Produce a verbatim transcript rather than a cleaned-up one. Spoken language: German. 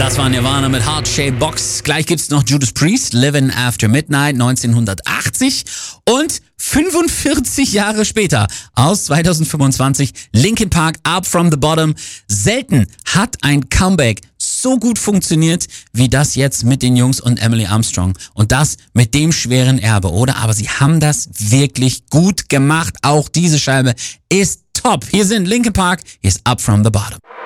Das war Nirvana mit Heart Shaped Box. Gleich gibt's noch Judas Priest, Living After Midnight neunzehnhundertachtzig. Und fünfundvierzig Jahre später, aus zweitausendfünfundzwanzig, Linkin Park, Up From The Bottom. Selten hat ein Comeback so gut funktioniert wie das jetzt mit den Jungs und Emily Armstrong. Und das mit dem schweren Erbe, oder? Aber sie haben das wirklich gut gemacht. Auch diese Scheibe ist top. Hier sind Linkin Park, hier ist Up From The Bottom.